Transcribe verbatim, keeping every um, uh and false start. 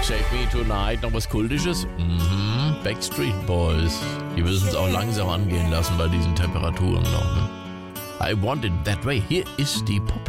Save Me Tonight, noch was Kultisches? Mhm, Backstreet Boys. Die müssen es auch langsam angehen lassen bei diesen Temperaturen noch. Ne? I Want It That Way. Hier ist die Pop